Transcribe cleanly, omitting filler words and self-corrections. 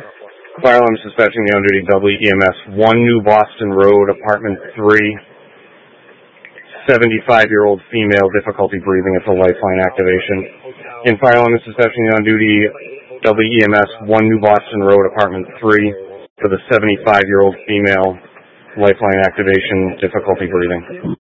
Fire alarm dispatching the on-duty WEMS 1 New Boston Road, apartment 3. 75-year-old female, difficulty breathing. It's a lifeline activation. In fire alarm dispatching the on-duty WEMS 1 New Boston Road, apartment 3. For the 75-year-old female, lifeline activation, difficulty breathing.